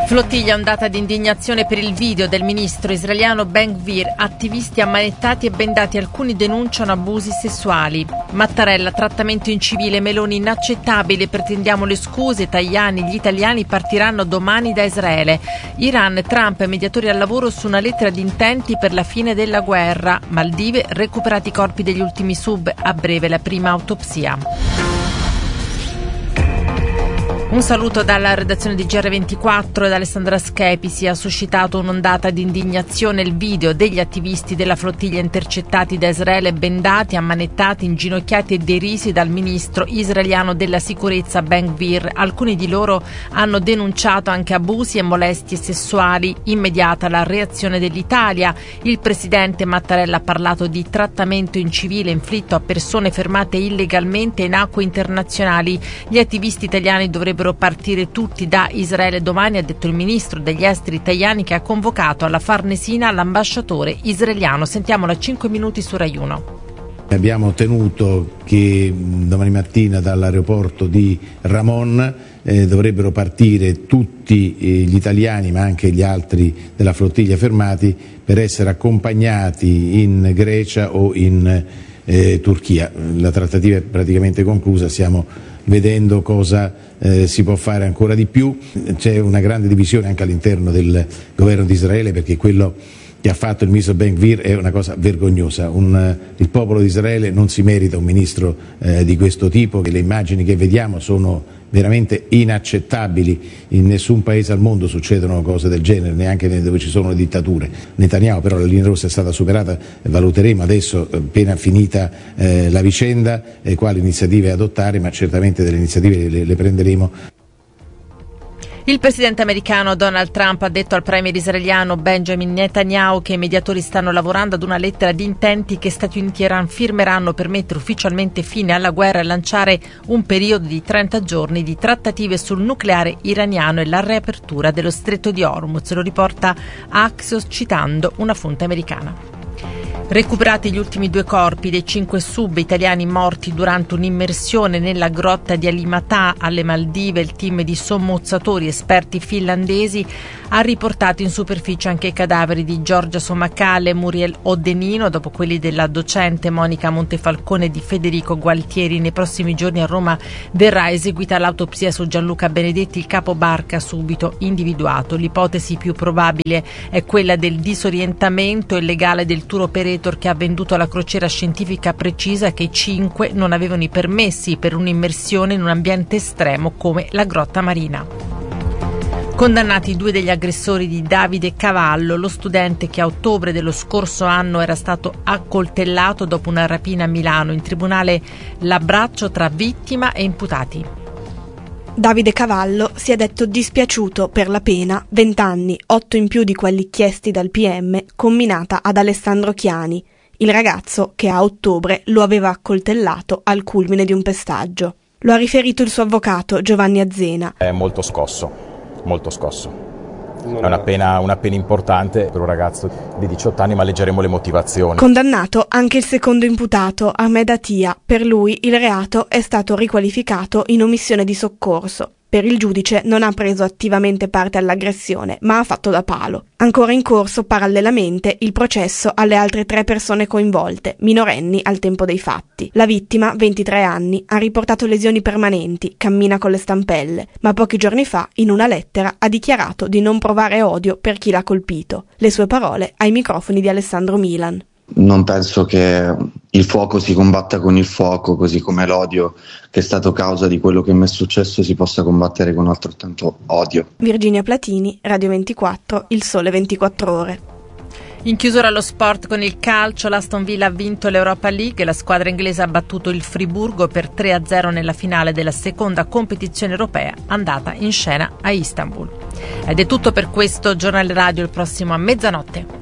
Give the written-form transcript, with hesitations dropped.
Flottiglia ondata di indignazione per il video del ministro israeliano Ben Gvir, attivisti ammanettati e bendati, alcuni denunciano abusi sessuali. Mattarella, trattamento incivile, Meloni inaccettabile, pretendiamo le scuse, Tajani, gli italiani partiranno domani da Israele. Iran, Trump, mediatori al lavoro su una lettera di intenti per la fine della guerra. Maldive, recuperati i corpi degli ultimi sub, a breve la prima autopsia. Un saluto dalla redazione di GR24 e da Alessandra Schepi. Si è suscitato un'ondata di indignazione il video degli attivisti della flottiglia intercettati da Israele, bendati, ammanettati, inginocchiati e derisi dal ministro israeliano della sicurezza Ben Gvir. Alcuni di loro hanno denunciato anche abusi e molestie sessuali. Immediata la reazione dell'Italia. Il presidente Mattarella ha parlato di trattamento incivile inflitto a persone fermate illegalmente in acque internazionali. Gli attivisti italiani dovrebbero partire tutti da Israele domani, ha detto il ministro degli esteri Tajani, che ha convocato alla Farnesina l'ambasciatore israeliano. Sentiamolo a 5 minuti su Rai 1. Abbiamo ottenuto che domani mattina dall'aeroporto di Ramon dovrebbero partire tutti gli italiani, ma anche gli altri della flottiglia fermati, per essere accompagnati in Grecia o in Turchia. La trattativa è praticamente conclusa, stiamo vedendo cosa si può fare ancora di più. C'è una grande divisione anche all'interno del governo di Israele, perché quello che ha fatto il ministro Ben Gvir è una cosa vergognosa. Il popolo di Israele non si merita un ministro di questo tipo, che le immagini che vediamo sono veramente inaccettabili. In nessun paese al mondo succedono cose del genere, neanche dove ci sono le dittature. Netanyahu però la linea rossa è stata superata, valuteremo adesso, appena finita la vicenda, quali iniziative adottare, ma certamente delle iniziative le prenderemo. Il presidente americano Donald Trump ha detto al premier israeliano Benjamin Netanyahu che i mediatori stanno lavorando ad una lettera di intenti che Stati Uniti e Iran firmeranno per mettere ufficialmente fine alla guerra e lanciare un periodo di 30 giorni di trattative sul nucleare iraniano e la riapertura dello stretto di Hormuz. Lo riporta Axios citando una fonte americana. Recuperati gli ultimi 2 corpi dei 5 sub italiani morti durante un'immersione nella grotta di Alimatà alle Maldive, il team di sommozzatori esperti finlandesi ha riportato in superficie anche i cadaveri di Giorgia Sommacale e Muriel Odenino, dopo quelli della docente Monica Montefalcone e di Federico Gualtieri. Nei prossimi giorni a Roma verrà eseguita l'autopsia su Gianluca Benedetti, il capobarca subito individuato. L'ipotesi più probabile è quella del disorientamento illegale del tour operator che ha venduto la crociera scientifica Precisa, che i 5 non avevano i permessi per un'immersione in un ambiente estremo come la grotta marina. Condannati 2 degli aggressori di Davide Cavallo, lo studente che a ottobre dello scorso anno era stato accoltellato dopo una rapina a Milano. In tribunale l'abbraccio tra vittima e imputati. Davide Cavallo si è detto dispiaciuto per la pena, 20 anni, 8 in più di quelli chiesti dal PM, comminata ad Alessandro Chiani, il ragazzo che a ottobre lo aveva accoltellato al culmine di un pestaggio. Lo ha riferito il suo avvocato Giovanni Azzena. È molto scosso, molto scosso. È una pena importante per un ragazzo di 18 anni, ma leggeremo le motivazioni. Condannato anche il secondo imputato, Ahmed Atia. Per lui il reato è stato riqualificato in omissione di soccorso. Per il giudice non ha preso attivamente parte all'aggressione, ma ha fatto da palo. Ancora in corso parallelamente il processo alle altre 3 persone coinvolte, minorenni al tempo dei fatti. La vittima, 23 anni, ha riportato lesioni permanenti, cammina con le stampelle, ma pochi giorni fa, in una lettera, ha dichiarato di non provare odio per chi l'ha colpito. Le sue parole ai microfoni di Alessandro Milan. Non penso che il fuoco si combatta con il fuoco, così come l'odio che è stato causa di quello che mi è successo si possa combattere con altrettanto odio. Virginia Platini, Radio 24, Il Sole 24 Ore. In chiusura allo sport con il calcio, l'Aston Villa ha vinto l'Europa League e la squadra inglese ha battuto il Friburgo per 3-0 nella finale della seconda competizione europea andata in scena a Istanbul. Ed è tutto per questo giornale radio, il prossimo a mezzanotte.